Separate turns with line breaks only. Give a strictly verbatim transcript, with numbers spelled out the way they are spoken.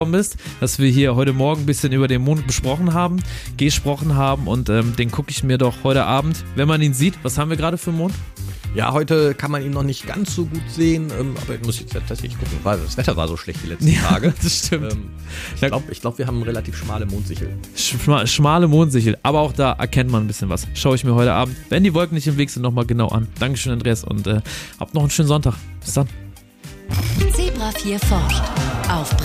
bist, dass wir hier heute Morgen ein bisschen über den Mond besprochen haben, gesprochen haben und ähm, den gucke ich mir doch heute Abend, wenn man ihn sieht. Was haben wir gerade für einen Mond?
Ja, heute kann man ihn noch nicht ganz so gut sehen, ähm, aber ich muss jetzt tatsächlich gucken, weil das Wetter war so schlecht die letzten
Ja,
Tage.
das stimmt.
Ähm, ich glaube, ich glaub, wir haben eine relativ schmale Mondsichel.
Schma- schmale Mondsichel, aber auch da erkennt man ein bisschen was. Schaue ich mir heute Abend, wenn die Wolken nicht im Weg sind, nochmal genau an. Dankeschön, Andreas, und äh, habt noch einen schönen Sonntag. Bis dann.
Zebra vier forscht auf